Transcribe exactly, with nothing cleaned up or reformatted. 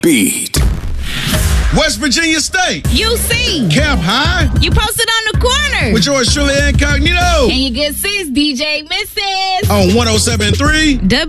beat. West Virginia State. U C. Camp High. You posted on the corner. With yours truly, Incognito. And your good sis, D J Missus On one oh seven point three.